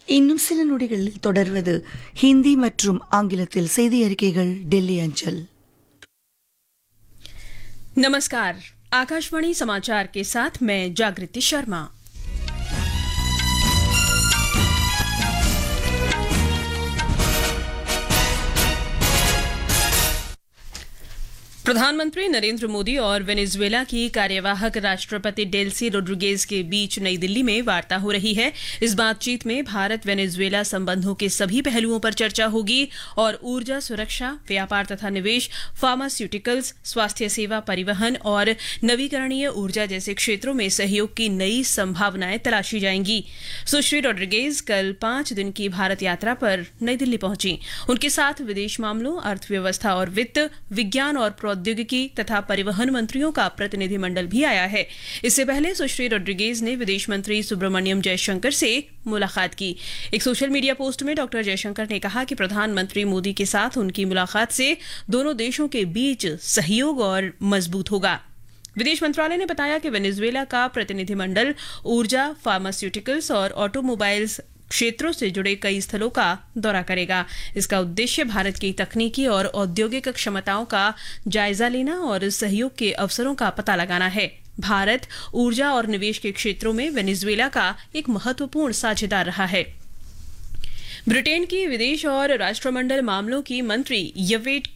இன்னும் சில நொடிகளில் தொடர்வது ஹிந்தி மற்றும் ஆங்கிலத்தில் செய்தி அறிக்கைகள் டெல்லி அஞ்சல். नमस्कार, आकाशवाणी समाचार के साथ मैं जागृति शर्मा। प्रधानमंत्री नरेंद्र मोदी और वेनेजुएला की कार्यवाहक राष्ट्रपति डेल्सी रोड्रिगेज के बीच नई दिल्ली में वार्ता हो रही है। इस बातचीत में भारत वेनेजुएला संबंधों के सभी पहलुओं पर चर्चा होगी और ऊर्जा सुरक्षा, व्यापार तथा निवेश, फार्मास्यूटिकल्स, स्वास्थ्य सेवा, परिवहन और नवीकरणीय ऊर्जा जैसे क्षेत्रों में सहयोग की नई संभावनाएं तलाशी जाएंगी। सुश्री रोड्रिगेज कल 5 दिन की भारत यात्रा पर नई दिल्ली पहुंची। उनके साथ विदेश मामलों, अर्थव्यवस्था और वित्त, विज्ञान और प्रौद्योगिकी तथा परिवहन मंत्रियों का प्रतिनिधिमंडल भी आया है। इससे पहले सुश्री रोड्रिगेज ने विदेश मंत्री सुब्रमण्यम जयशंकर से मुलाकात की। एक सोशल मीडिया पोस्ट में डॉक्टर जयशंकर ने कहा कि प्रधानमंत्री मोदी के साथ उनकी मुलाकात से दोनों देशों के बीच सहयोग और मजबूत होगा। विदेश मंत्रालय ने बताया कि वेनेजुएला का प्रतिनिधिमंडल ऊर्जा, फार्मास्यूटिकल्स और ऑटोमोबाइल्स क्षेत्रों से जुड़े कई स्थलों का दौरा करेगा। इसका उद्देश्य भारत की तकनीकी और औद्योगिक क्षमताओं का जायजा लेना और सहयोग के अवसरों का पता लगाना है। भारत ऊर्जा और निवेश के क्षेत्रों में वेनेजुएला का एक महत्वपूर्ण साझेदार रहा है। ब्रिटेन की विदेश और राष्ट्रमंडल मामलों की मंत्री यवेट